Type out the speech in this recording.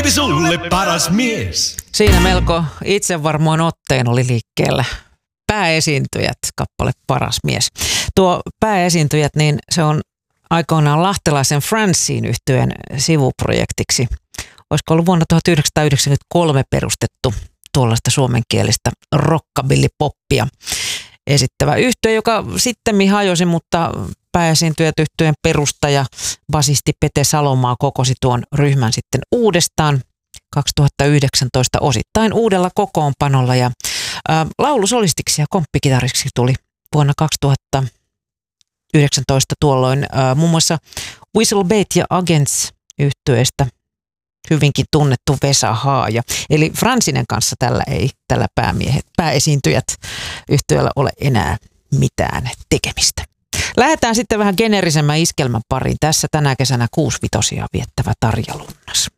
Sopi sulle paras mies. Siinä melko itsevarmoin otteen oli liikkeellä Pääesiintyjät, kappale Paras mies. Tuo Pääesiintyjät, niin se on aikoinaan lahtelaisen Francine -yhtyeen sivuprojektiksi. Olisiko ollut vuonna 1993 perustettu tuollaista suomenkielistä rockabilly-poppia esittävä yhtye, joka sittemmin hajosi, mutta Pääesiintyjät -yhtyeen perustaja, basisti Pete Salomaa kokosi tuon ryhmän sitten uudestaan 2019 osittain uudella kokoonpanolla ja laulusolistiksi ja komppikitariksi tuli vuonna 2019 tuolloin muun muassa Whistlebait ja Agents -yhtyeestä hyvinkin tunnettu Vesa Haaja. Eli Francinen kanssa tällä Pääesiintyjät -yhtyeellä ole enää mitään tekemistä. Lähdetään sitten vähän geneerisemmän iskelmän pariin. Tässä tänä kesänä 6-vitosia viettävä Tarja Lunnas.